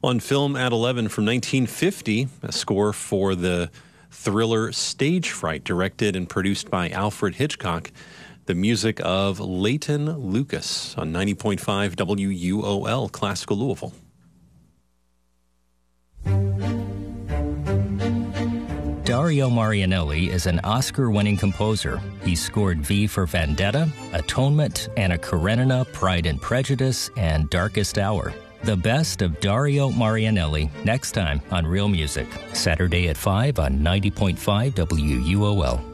On Film at 11 from 1950, a score for the thriller Stage Fright, directed and produced by Alfred Hitchcock. The music of Leighton Lucas on 90.5 WUOL, Classical Louisville. Dario Marianelli is an Oscar-winning composer. He scored V for Vendetta, Atonement, Anna Karenina, Pride and Prejudice, and Darkest Hour. The best of Dario Marianelli next time on Real Music, Saturday at 5 on 90.5 WUOL.